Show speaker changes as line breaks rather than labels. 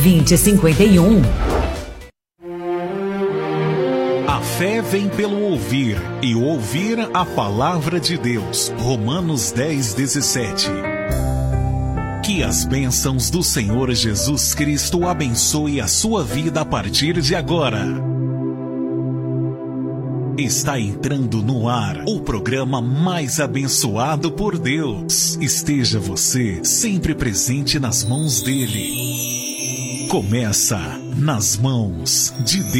2051.
A fé vem pelo ouvir, e o ouvir a palavra de Deus. Romanos 10:17. Que as bênçãos do Senhor Jesus Cristo abençoe a sua vida a partir de agora. Está entrando no ar o programa mais abençoado por Deus. Esteja você sempre presente nas mãos dele. Começa Nas Mãos de Deus.